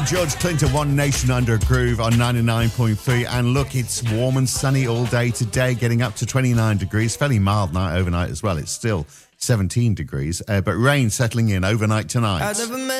George Clinton, One Nation Under a Groove on 99.3. And look, it's warm and sunny all day today, getting up to 29 degrees. Fairly mild night overnight as well. It's still 17 degrees, but rain settling in overnight tonight.